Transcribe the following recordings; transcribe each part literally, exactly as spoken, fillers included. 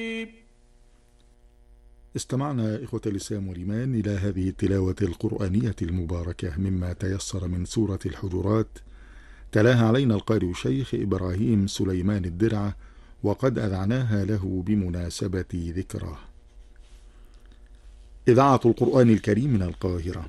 استمعنا إخوة الإسلام والإيمان إلى هذه التلاوة القرآنية المباركة مما تيسر من سورة الحجرات، تلاها علينا القارئ الشيخ إبراهيم سليمان الدرعة، وقد أذعناها له بمناسبة ذكراه. إذاعة القرآن الكريم من القاهرة.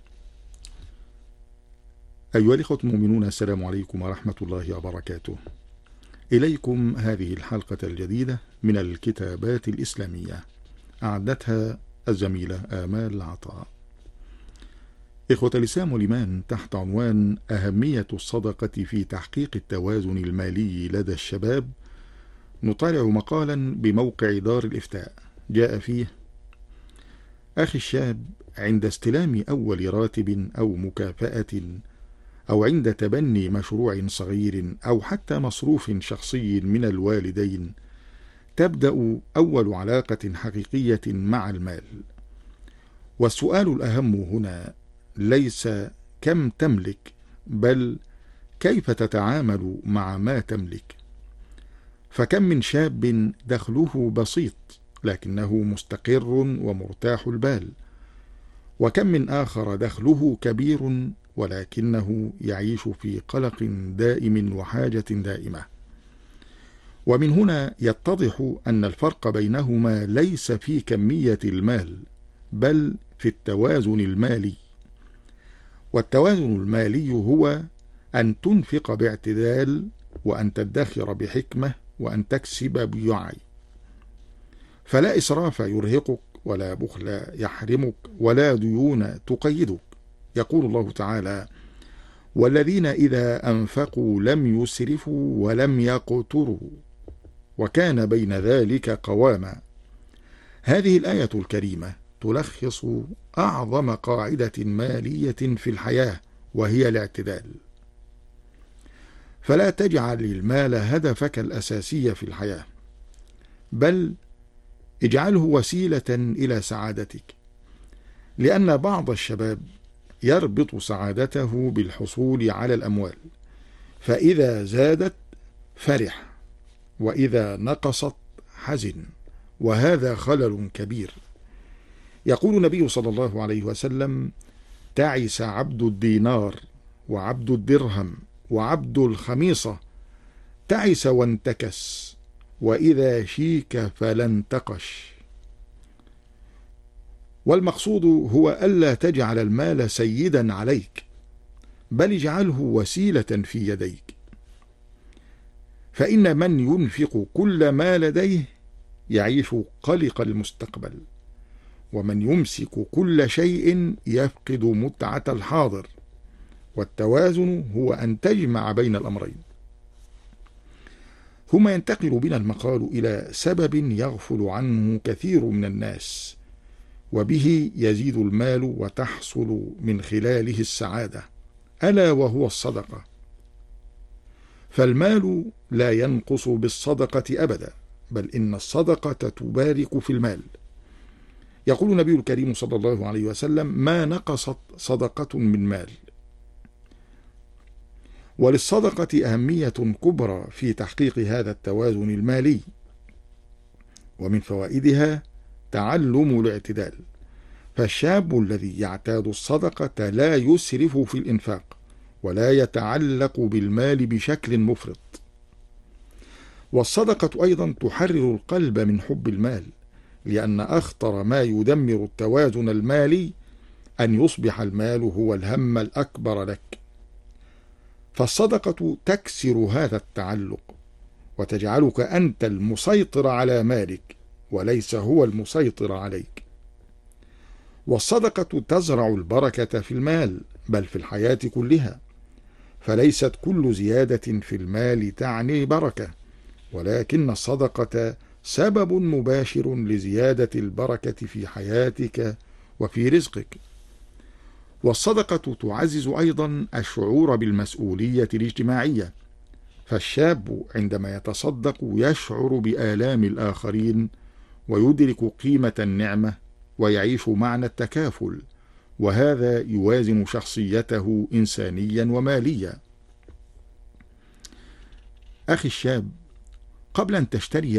أيها الإخوة المؤمنون، السلام عليكم ورحمة الله وبركاته. إليكم هذه الحلقة الجديدة من الكتابات الإسلامية، أعدتها الزميلة آمال العطاء. إخوة الإسلام والإيمان، تحت عنوان أهمية الصدقة في تحقيق التوازن المالي لدى الشباب، نطالع مقالا بموقع دار الإفتاء جاء فيه: أخي الشاب، عند استلام أول راتب أو مكافأة، أو عند تبني مشروع صغير، أو حتى مصروف شخصي من الوالدين، تبدأ أول علاقة حقيقية مع المال. والسؤال الأهم هنا ليس كم تملك، بل كيف تتعامل مع ما تملك. فكم من شاب دخله بسيط لكنه مستقر ومرتاح البال، وكم من آخر دخله كبير ولكنه يعيش في قلق دائم وحاجة دائمة. ومن هنا يتضح أن الفرق بينهما ليس في كمية المال، بل في التوازن المالي. والتوازن المالي هو أن تنفق باعتدال، وأن تدخر بحكمة، وأن تكسب بوعي. فلا إسراف يرهقك، ولا بخل يحرمك، ولا ديون تقيدك. يقول الله تعالى: والذين إذا أنفقوا لم يسرفوا ولم يقتروا وكان بين ذلك قواما. هذه الآية الكريمة تلخص أعظم قاعدة مالية في الحياة، وهي الاعتدال. فلا تجعل المال هدفك الأساسي في الحياة، بل اجعله وسيلة إلى سعادتك. لأن بعض الشباب يربط سعادته بالحصول على الأموال، فإذا زادت فرح، وإذا نقصت حزن، وهذا خلل كبير. يقول النبي صلى الله عليه وسلم: تعس عبد الدينار، وعبد الدرهم، وعبد الخميصة. تعس وانتكس، وإذا شيك فلا انتقش. والمقصود هو ألا تجعل المال سيدا عليك، بل اجعله وسيلة في يديك. فإن من ينفق كل ما لديه يعيش قلق المستقبل، ومن يمسك كل شيء يفقد متعة الحاضر. والتوازن هو أن تجمع بين الأمرين. ثم ينتقل بنا المقال إلى سبب يغفل عنه كثير من الناس، وبه يزيد المال وتحصل من خلاله السعادة، ألا وهو الصدقة. فالمال لا ينقص بالصدقة أبدا، بل إن الصدقة تبارك في المال. يقول النبي الكريم صلى الله عليه وسلم: ما نقصت صدقة من مال. وللصدقة أهمية كبرى في تحقيق هذا التوازن المالي. ومن فوائدها تعلم الاعتدال. فالشاب الذي يعتاد الصدقة لا يسرف في الإنفاق، ولا يتعلق بالمال بشكل مفرط. والصدقة أيضا تحرر القلب من حب المال، لأن أخطر ما يدمر التوازن المالي أن يصبح المال هو الهم الأكبر لك. فالصدقة تكسر هذا التعلق، وتجعلك أنت المسيطر على مالك، وليس هو المسيطر عليك. والصدقة تزرع البركة في المال، بل في الحياة كلها. فليست كل زيادة في المال تعني بركة، ولكن الصدقة سبب مباشر لزيادة البركة في حياتك وفي رزقك. والصدقة تعزز أيضا الشعور بالمسؤولية الاجتماعية. فالشاب عندما يتصدق يشعر بآلام الآخرين، ويدرك قيمة النعمة، ويعيش معنى التكافل، وهذا يوازن شخصيته إنسانيا وماليا. أخي الشاب، قبل أن تشتري